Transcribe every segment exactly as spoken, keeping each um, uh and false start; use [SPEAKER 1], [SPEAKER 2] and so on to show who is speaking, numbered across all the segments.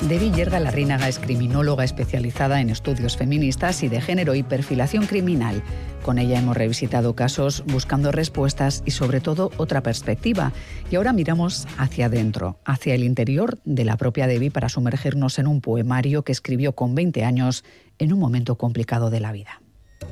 [SPEAKER 1] Debbie Yerga Larrínaga es criminóloga especializada en estudios feministas y de género y perfilación criminal. Con ella hemos revisitado casos buscando respuestas y sobre todo otra perspectiva. Y ahora miramos hacia adentro, hacia el interior de la propia Debbie para sumergirnos en un poemario que escribió con veinte años en un momento complicado de la vida.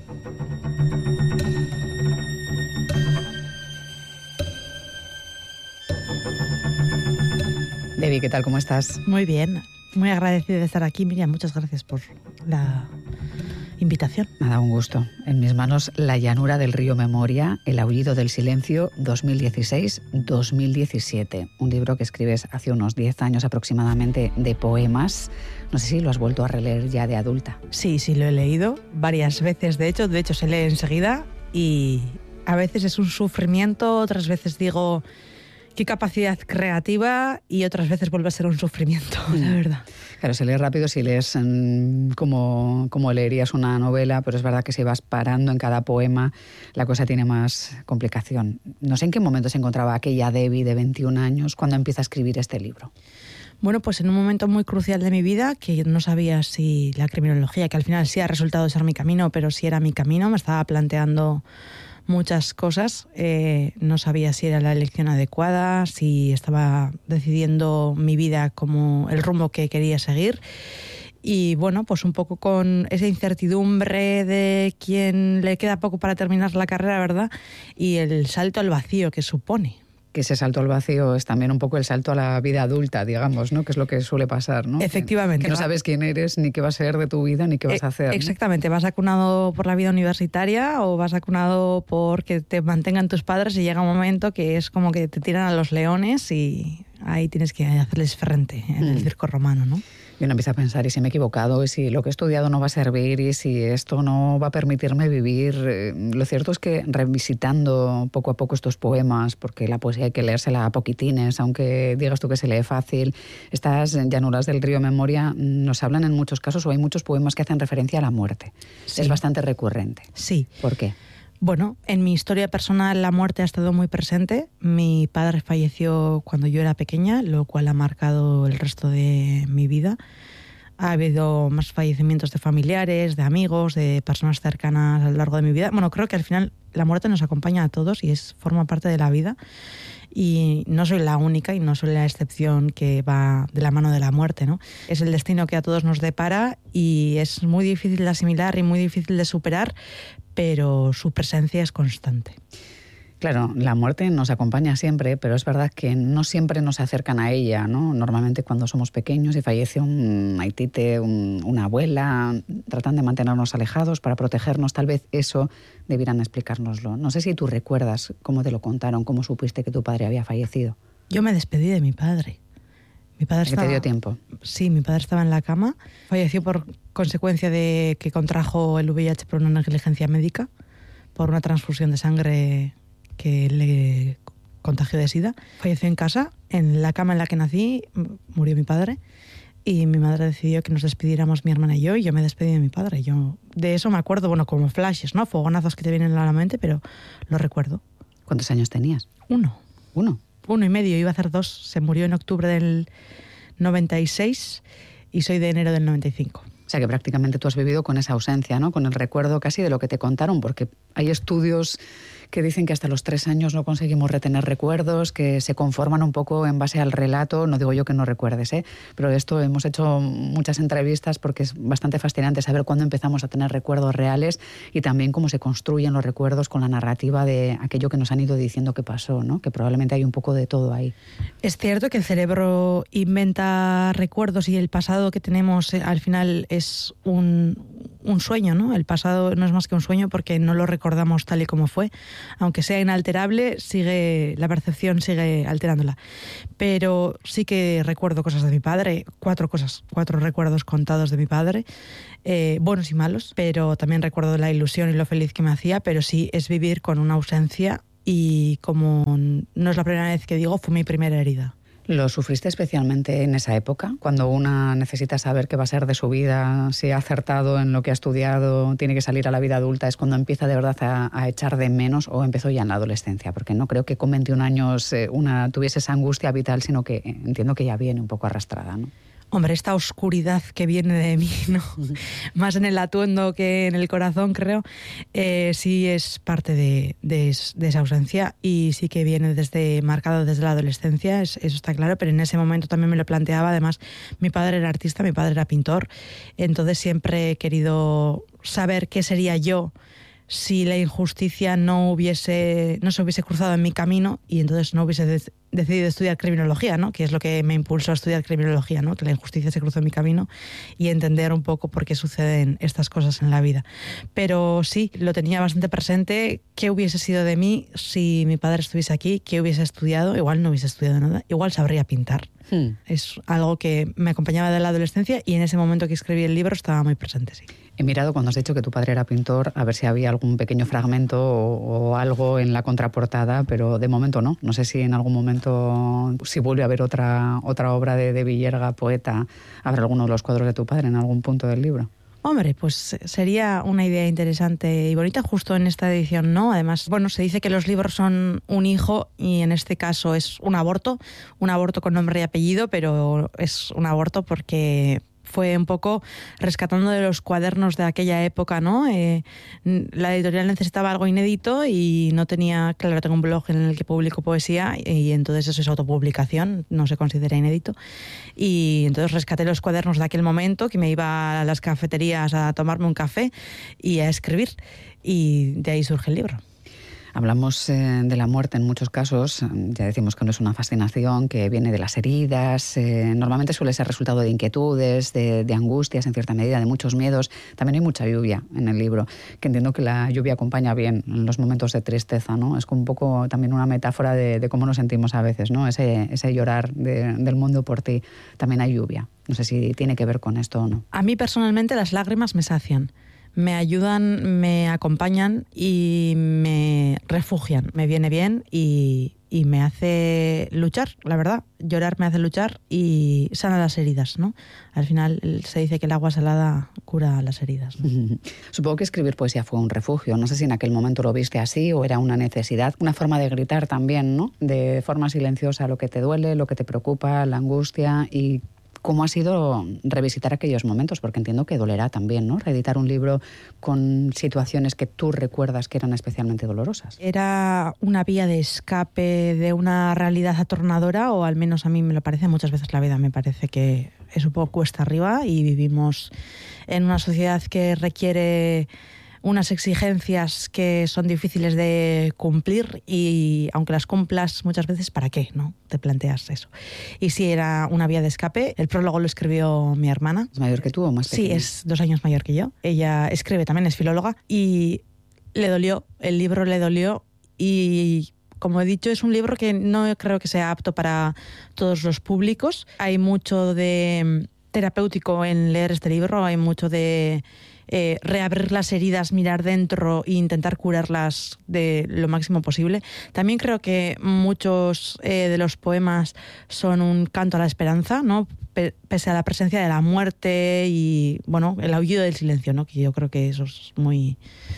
[SPEAKER 1] Debbie, ¿qué tal? ¿Cómo estás?
[SPEAKER 2] Muy bien, muy agradecida de estar aquí, Miriam. Muchas gracias por la invitación.
[SPEAKER 1] Nada, un gusto. En mis manos La llanura del río Memoria, El aullido del silencio, dos mil dieciséis dos mil diecisiete. Un libro que escribes hace unos diez años aproximadamente de poemas. No sé si lo has vuelto a releer ya de adulta.
[SPEAKER 2] Sí, sí, lo he leído varias veces, de hecho. De hecho, se lee enseguida y a veces es un sufrimiento, otras veces digo... qué capacidad creativa, y otras veces vuelve a ser un sufrimiento, la verdad.
[SPEAKER 1] Claro, se lee rápido si lees mmm, como, como leerías una novela, pero es verdad que si vas parando en cada poema, la cosa tiene más complicación. No sé en qué momento se encontraba aquella Debbie de veintiún años cuando empieza a escribir este libro.
[SPEAKER 2] Bueno, pues en un momento muy crucial de mi vida, que no sabía si la criminología, que al final sí ha resultado ser mi camino, pero si era mi camino, me estaba planteando muchas cosas. Eh, no sabía si era la elección adecuada, si estaba decidiendo mi vida como el rumbo que quería seguir. Y bueno, pues un poco con esa incertidumbre de quien le queda poco para terminar la carrera, ¿verdad? Y el salto al vacío que supone.
[SPEAKER 1] Que ese salto al vacío es también un poco el salto a la vida adulta, digamos, ¿no? Que es lo que suele pasar, ¿no?
[SPEAKER 2] Efectivamente.
[SPEAKER 1] Que no sabes quién eres, ni qué va a ser de tu vida, ni qué vas a hacer.
[SPEAKER 2] Exactamente. ¿No? Vas acunado por la vida universitaria o vas acunado por que te mantengan tus padres, y llega un momento que es como que te tiran a los leones y ahí tienes que hacerles frente en el circo romano, ¿no?
[SPEAKER 1] Y uno empieza a pensar, ¿y si me he equivocado? ¿Y si lo que he estudiado no va a servir? ¿Y si esto no va a permitirme vivir? Eh, lo cierto es que revisitando poco a poco estos poemas, porque la poesía hay que leérsela a poquitines, aunque digas tú que se lee fácil, estas llanuras del río Memoria nos hablan en muchos casos, o hay muchos poemas que hacen referencia a la muerte. Sí. Es bastante recurrente.
[SPEAKER 2] Sí.
[SPEAKER 1] ¿Por qué?
[SPEAKER 2] Bueno, en mi historia personal la muerte ha estado muy presente. Mi padre falleció cuando yo era pequeña, lo cual ha marcado el resto de mi vida. Ha habido más fallecimientos de familiares, de amigos, de personas cercanas a lo largo de mi vida. Bueno, creo que al final la muerte nos acompaña a todos y es forma parte de la vida. Y no soy la única y no soy la excepción que va de la mano de la muerte, ¿no? Es el destino que a todos nos depara y es muy difícil de asimilar y muy difícil de superar, pero su presencia es constante.
[SPEAKER 1] Claro, la muerte nos acompaña siempre, pero es verdad que no siempre nos acercan a ella, ¿no? Normalmente cuando somos pequeños y fallece un aitite, un, una abuela, tratan de mantenernos alejados para protegernos. Tal vez eso debieran explicárnoslo. No sé si tú recuerdas cómo te lo contaron, cómo supiste que tu padre había fallecido.
[SPEAKER 2] Yo me despedí de mi padre. Mi padre
[SPEAKER 1] ¿Que
[SPEAKER 2] estaba,
[SPEAKER 1] te dio tiempo?
[SPEAKER 2] Sí, mi padre estaba en la cama. Falleció por consecuencia de que contrajo el V I H por una negligencia médica, por una transfusión de sangre que le contagió de SIDA. Falleció en casa, en la cama en la que nací, murió mi padre, y mi madre decidió que nos despidiéramos mi hermana y yo, y yo me despedí de mi padre. Yo de eso me acuerdo, bueno, como flashes, ¿no? Fogonazos que te vienen a la mente, pero lo recuerdo.
[SPEAKER 1] ¿Cuántos años tenías?
[SPEAKER 2] Uno.
[SPEAKER 1] ¿Uno?
[SPEAKER 2] Uno y medio, iba a hacer dos. Se murió en octubre del noventa y seis y soy de enero del noventa y cinco.
[SPEAKER 1] O sea que prácticamente tú has vivido con esa ausencia, ¿no? Con el recuerdo casi de lo que te contaron, porque hay estudios que dicen que hasta los tres años no conseguimos retener recuerdos, que se conforman un poco en base al relato. No digo yo que no recuerdes, ¿eh? Pero esto hemos hecho muchas entrevistas porque es bastante fascinante saber cuándo empezamos a tener recuerdos reales y también cómo se construyen los recuerdos con la narrativa de aquello que nos han ido diciendo que pasó, ¿no? Que probablemente hay un poco de todo ahí.
[SPEAKER 2] Es cierto que el cerebro inventa recuerdos y el pasado que tenemos eh, al final es un, un sueño, ¿no? El pasado no es más que un sueño porque no lo recordamos tal y como fue. Aunque sea inalterable, sigue la percepción sigue alterándola. Pero sí que recuerdo cosas de mi padre, cuatro cosas, cuatro recuerdos contados de mi padre, eh, buenos y malos, pero también recuerdo la ilusión y lo feliz que me hacía, pero sí es vivir con una ausencia y como no es la primera vez que digo, fue mi primera herida.
[SPEAKER 1] ¿Lo sufriste especialmente en esa época? Cuando una necesita saber qué va a ser de su vida, si ha acertado en lo que ha estudiado, tiene que salir a la vida adulta, ¿es cuando empieza de verdad a, a echar de menos o empezó ya en la adolescencia? Porque no creo que con veintiún años eh, una tuviese esa angustia vital, sino que entiendo que ya viene un poco arrastrada, ¿no?
[SPEAKER 2] Hombre, esta oscuridad que viene de mí, ¿no? Más en el atuendo que en el corazón, creo, eh, sí es parte de, de, de esa ausencia y sí que viene desde marcado desde la adolescencia, es, eso está claro, pero en ese momento también me lo planteaba. Además, mi padre era artista, mi padre era pintor, entonces siempre he querido saber qué sería yo si la injusticia no hubiese no se hubiese cruzado en mi camino y entonces no hubiese de- decidido estudiar criminología, ¿no? Que es lo que me impulsó a estudiar criminología, ¿no? Que la injusticia se cruzó en mi camino y entender un poco por qué suceden estas cosas en la vida. Pero sí, lo tenía bastante presente. ¿Qué hubiese sido de mí si mi padre estuviese aquí? ¿Qué hubiese estudiado? Igual no hubiese estudiado nada. Igual sabría pintar. Hmm. Es algo que me acompañaba de la adolescencia y en ese momento que escribí el libro estaba muy presente, sí.
[SPEAKER 1] He mirado cuando has dicho que tu padre era pintor, a ver si había algún pequeño fragmento o, o algo en la contraportada, pero de momento no. No sé si en algún momento, si vuelve a haber otra, otra obra de, de Villerga, poeta, habrá alguno de los cuadros de tu padre en algún punto del libro.
[SPEAKER 2] Hombre, pues sería una idea interesante y bonita justo en esta edición, ¿no? Además, bueno, se dice que los libros son un hijo y en este caso es un aborto, un aborto con nombre y apellido, pero es un aborto porque fue un poco rescatando de los cuadernos de aquella época, ¿no? Eh, la editorial necesitaba algo inédito y no tenía, claro, tengo un blog en el que publico poesía y entonces eso es autopublicación, no se considera inédito. Y entonces rescaté los cuadernos de aquel momento, que me iba a las cafeterías a tomarme un café y a escribir, y de ahí surge el libro.
[SPEAKER 1] Hablamos eh, de la muerte en muchos casos, ya decimos que no es una fascinación, que viene de las heridas, eh, normalmente suele ser resultado de inquietudes, de, de angustias en cierta medida, de muchos miedos. También hay mucha lluvia en el libro, que entiendo que la lluvia acompaña bien en los momentos de tristeza, ¿no? Es como un poco también una metáfora de, de cómo nos sentimos a veces, ¿no? Ese, ese llorar de, del mundo por ti. También hay lluvia. No sé si tiene que ver con esto o no.
[SPEAKER 2] A mí personalmente las lágrimas me sacian. Me ayudan, me acompañan y me refugian. Me viene bien y, y me hace luchar, la verdad. Llorar me hace luchar y sana las heridas, ¿no? Al final se dice que el agua salada cura las heridas, ¿no?
[SPEAKER 1] Supongo que escribir poesía fue un refugio. No sé si en aquel momento lo viste así o era una necesidad, una forma de gritar también, ¿no? De forma silenciosa lo que te duele, lo que te preocupa, la angustia. Y ¿cómo ha sido revisitar aquellos momentos? Porque entiendo que dolerá también, ¿no? Reeditar un libro con situaciones que tú recuerdas que eran especialmente dolorosas.
[SPEAKER 2] Era una vía de escape de una realidad atornadora, o al menos a mí me lo parece. Muchas veces la vida me parece que es un poco cuesta arriba y vivimos en una sociedad que requiere unas exigencias que son difíciles de cumplir y aunque las cumplas muchas veces, ¿para qué? ¿No? Te planteas eso. Y sí, era una vía de escape. El prólogo lo escribió mi hermana.
[SPEAKER 1] ¿Es mayor que tú o más pequeña?
[SPEAKER 2] Sí, es dos años mayor que yo. Ella escribe también, es filóloga y le dolió, el libro le dolió y, como he dicho, es un libro que no creo que sea apto para todos los públicos. Hay mucho de terapéutico en leer este libro, hay mucho de Eh, reabrir las heridas, mirar dentro e intentar curarlas de lo máximo posible. También creo que muchos eh, de los poemas son un canto a la esperanza, ¿no? P- pese a la presencia de la muerte y, bueno, el aullido del silencio, ¿no? Que yo creo que eso es muy,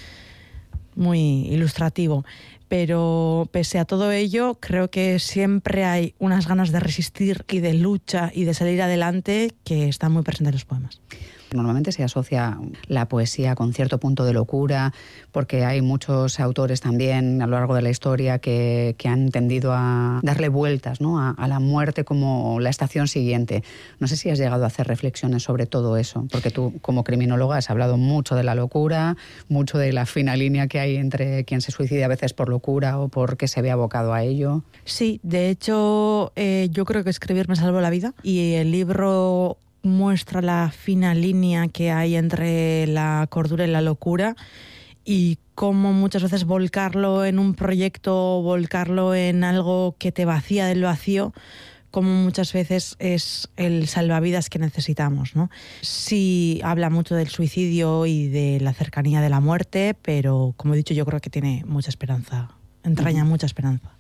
[SPEAKER 2] muy ilustrativo. Pero pese a todo ello, creo que siempre hay unas ganas de resistir y de lucha y de salir adelante que están muy presentes en los poemas.
[SPEAKER 1] Normalmente se asocia la poesía con cierto punto de locura, porque hay muchos autores también a lo largo de la historia que, que han tendido a darle vueltas, ¿no? a, a la muerte como la estación siguiente. No sé si has llegado a hacer reflexiones sobre todo eso, porque tú como criminóloga has hablado mucho de la locura, mucho de la fina línea que hay entre quien se suicida a veces por locura o porque se ve abocado a ello.
[SPEAKER 2] Sí, de hecho eh, yo creo que escribir me salvó la vida y el libro muestra la fina línea que hay entre la cordura y la locura y cómo muchas veces volcarlo en un proyecto, volcarlo en algo que te vacía del vacío, como muchas veces es el salvavidas que necesitamos, ¿no? Sí habla mucho del suicidio y de la cercanía de la muerte, pero como he dicho yo creo que tiene mucha esperanza, entraña uh-huh. mucha esperanza.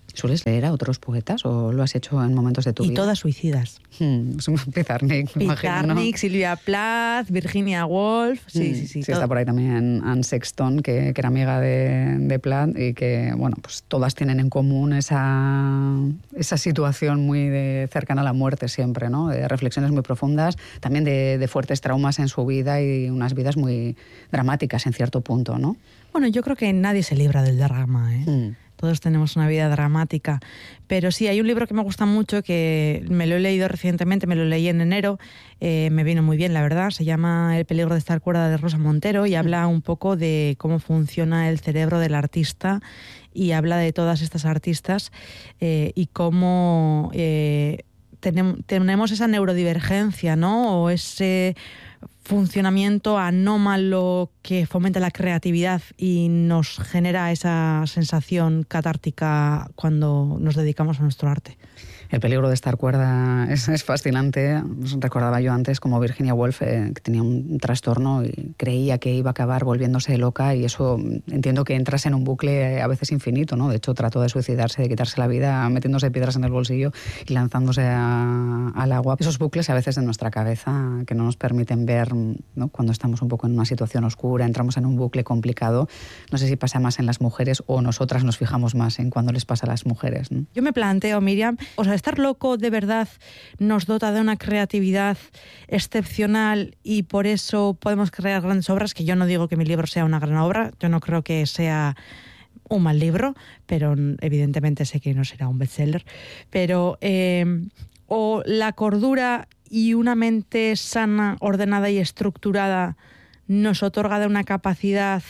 [SPEAKER 1] ¿Sueles leer a otros poetas o lo has hecho en momentos de tu
[SPEAKER 2] y
[SPEAKER 1] vida?
[SPEAKER 2] Y todas suicidas.
[SPEAKER 1] Hmm, Pizarnik, me imagino, ¿no?
[SPEAKER 2] Silvia Plath, Virginia Woolf, sí,
[SPEAKER 1] hmm,
[SPEAKER 2] sí, sí.
[SPEAKER 1] Sí, está por ahí también Anne Sexton, que, que era amiga de, de Plath y que, bueno, pues todas tienen en común esa, esa situación muy de, cercana a la muerte siempre, ¿no? De reflexiones muy profundas, también de, de fuertes traumas en su vida y unas vidas muy dramáticas en cierto punto, ¿no?
[SPEAKER 2] Bueno, yo creo que nadie se libra del drama, ¿eh? Hmm. Todos tenemos una vida dramática. Pero sí, hay un libro que me gusta mucho, que me lo he leído recientemente, me lo leí en enero, eh, me vino muy bien, la verdad. Se llama El peligro de estar cuerda, de Rosa Montero, y habla un poco de cómo funciona el cerebro del artista, y habla de todas estas artistas eh, y cómo eh, tenem- tenemos esa neurodivergencia, ¿no? O ese funcionamiento anómalo que fomenta la creatividad y nos genera esa sensación catártica cuando nos dedicamos a nuestro arte.
[SPEAKER 1] El peligro de estar cuerda es, es fascinante. Recordaba yo antes como Virginia Woolf, eh, que tenía un trastorno y creía que iba a acabar volviéndose loca, y eso entiendo que entras en un bucle eh, a veces infinito, ¿no? De hecho, trató de suicidarse, de quitarse la vida metiéndose piedras en el bolsillo y lanzándose a, al agua. Esos bucles a veces en nuestra cabeza que no nos permiten ver, ¿no? Cuando estamos un poco en una situación oscura, entramos en un bucle complicado. No sé si pasa más en las mujeres o nosotras nos fijamos más en cuando les pasa a las mujeres, ¿no?
[SPEAKER 2] Yo me planteo, Miriam, o sea, estar loco de verdad nos dota de una creatividad excepcional y por eso podemos crear grandes obras, que yo no digo que mi libro sea una gran obra, yo no creo que sea un mal libro, pero evidentemente sé que no será un bestseller, pero eh, o la cordura y una mente sana, ordenada y estructurada nos otorga de una capacidad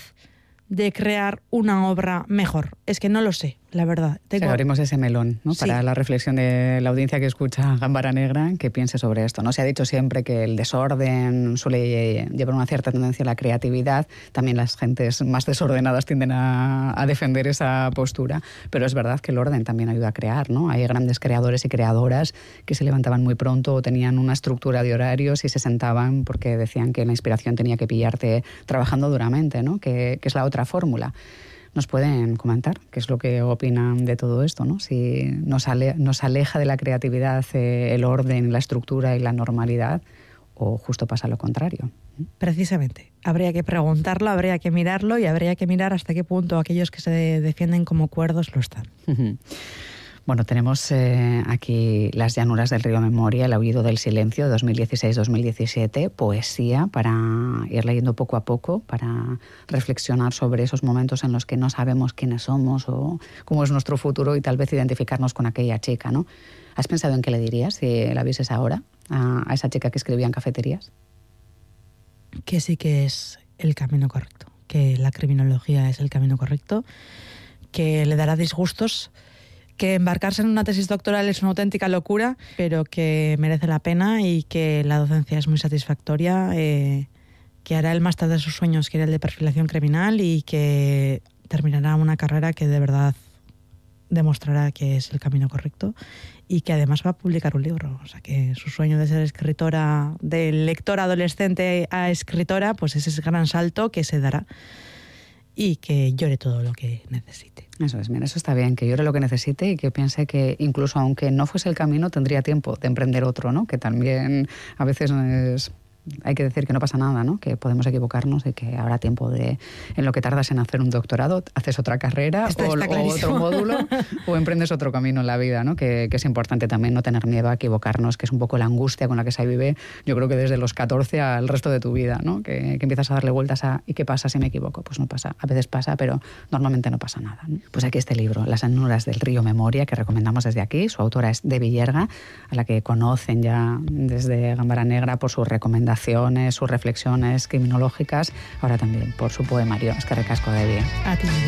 [SPEAKER 2] de crear una obra mejor. Es que no lo sé, la verdad. Tengo...
[SPEAKER 1] O sea, abrimos ese melón, ¿no? Sí. Para la reflexión de la audiencia que escucha Gámbara Negra, que piense sobre esto, ¿no? Se ha dicho siempre que el desorden suele llevar una cierta tendencia a la creatividad. También las gentes más desordenadas tienden a, a defender esa postura. Pero es verdad que el orden también ayuda a crear, ¿no? Hay grandes creadores y creadoras que se levantaban muy pronto o tenían una estructura de horarios y se sentaban porque decían que la inspiración tenía que pillarte trabajando duramente, ¿no? Que, que es la otra fórmula. ¿Nos pueden comentar qué es lo que opinan de todo esto, ¿no? Si nos, ale- nos aleja de la creatividad eh, el orden, la estructura y la normalidad, o justo pasa lo contrario.
[SPEAKER 2] Precisamente. Habría que preguntarlo, habría que mirarlo y habría que mirar hasta qué punto aquellos que se de- defienden como cuerdos lo están.
[SPEAKER 1] Bueno, tenemos eh, aquí Las llanuras del río Memoria, El aullido del silencio, dos mil dieciséis dos mil diecisiete, poesía para ir leyendo poco a poco, para reflexionar sobre esos momentos en los que no sabemos quiénes somos o cómo es nuestro futuro y tal vez identificarnos con aquella chica, ¿no? ¿Has pensado en qué le dirías si la vieses ahora a, a esa chica que escribía en cafeterías?
[SPEAKER 2] Que sí que es el camino correcto, que la criminología es el camino correcto, que le dará disgustos, que embarcarse en una tesis doctoral es una auténtica locura, pero que merece la pena y que la docencia es muy satisfactoria, eh, que hará el máster de sus sueños, que era el de perfilación criminal, y que terminará una carrera que de verdad demostrará que es el camino correcto y que además va a publicar un libro. O sea, que su sueño de ser escritora, de lectora adolescente a escritora, pues es ese gran salto que se dará. Y que llore todo lo que necesite.
[SPEAKER 1] Eso es, mira, eso está bien, que llore lo que necesite y que piense que incluso aunque no fuese el camino, tendría tiempo de emprender otro, ¿no? Que también a veces es... hay que decir que no pasa nada, ¿no? Que podemos equivocarnos y que habrá tiempo de, en lo que tardas en hacer un doctorado, haces otra carrera
[SPEAKER 2] Esto
[SPEAKER 1] o, o otro módulo o emprendes otro camino en la vida, ¿no? Que, que es importante también no tener miedo a equivocarnos, que es un poco la angustia con la que se vive, yo creo que desde los catorce al resto de tu vida, ¿no? Que, que empiezas a darle vueltas a ¿y qué pasa si me equivoco? Pues no pasa, a veces pasa, pero normalmente no pasa nada, ¿no? Pues aquí este libro, Las llanuras del río Memoria, que recomendamos desde aquí. Su autora es De Villerga, a la que conocen ya desde Gámbara Negra por sus recomendaciones, sus reflexiones criminológicas, ahora también por su poemario. Es que recasco de bien.
[SPEAKER 2] A ti,